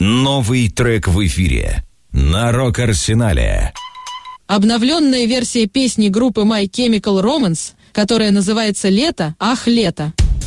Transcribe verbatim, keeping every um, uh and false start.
Новый трек в эфире на Рок-Арсенале. Обновленная версия песни группы My Chemical Romance, которая называется «Лето, ах, лето».